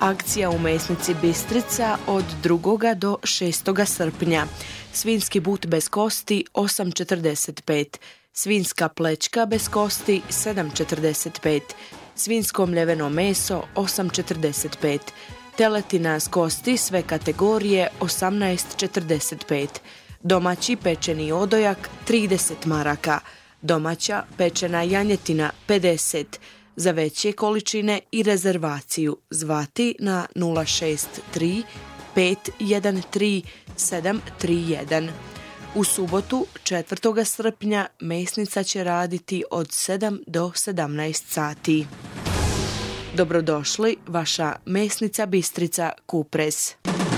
Akcija u mesnici Bistrica od 2. do 6. srpnja. Svinjski but bez kosti 8,45. Svinjska plečka bez kosti 7,45. Svinjsko mljeveno meso 8,45. Teletina s kosti sve kategorije 18,45. Domaći pečeni odojak 30 maraka. Domaća pečena janjetina 50. Za veće količine i rezervaciju zvati na 063 513 731. U subotu 4. srpnja mesnica će raditi od 7 do 17 sati. Dobrodošli, vaša mesnica Bistrica Kupres.